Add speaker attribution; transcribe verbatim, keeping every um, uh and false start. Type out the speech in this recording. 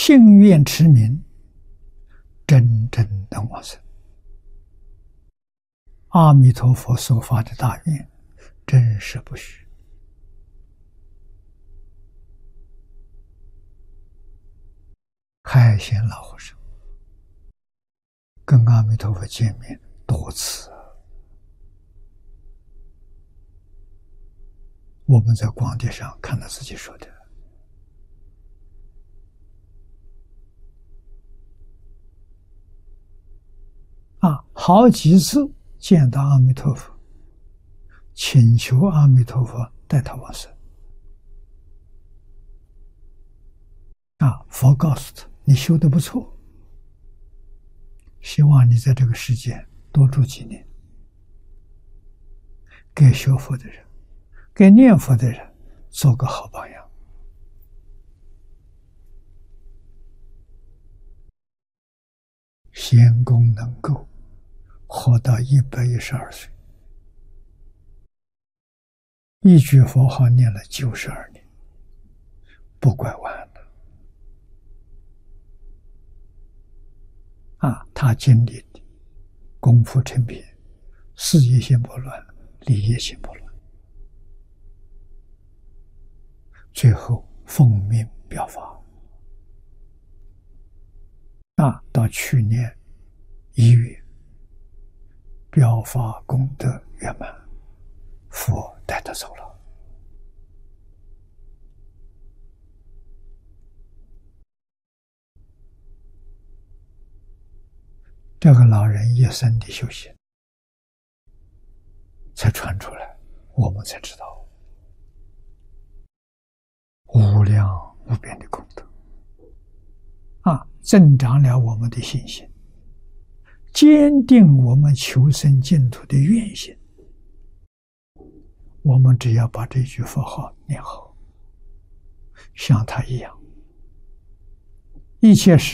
Speaker 1: 信愿持名，真正能往生。阿弥陀佛所发的大愿，真实不虚。海贤老和尚跟阿弥陀佛见面多次，我们在光碟上看到自己说的。啊，好几次见到阿弥陀佛，请求阿弥陀佛带他往生。啊，佛告诉他：“你修得不错，希望你在这个世界多住几年，给学佛的人，给念佛的人做个好榜样。”贤公能够活到一百一十二岁，一句佛号念了九十二年，不拐弯了。啊，他经历的功夫成片，事业心不乱，理业心不乱，最后奉命表法。啊，到去年一月，表法功德圆满，佛带他走了。这个老人一生的修行才传出来，我们才知道无量无边的功德啊，增长了我们的信心，坚定我们求生净土的愿心。我们只要把这句佛号念好，像他一样，一切时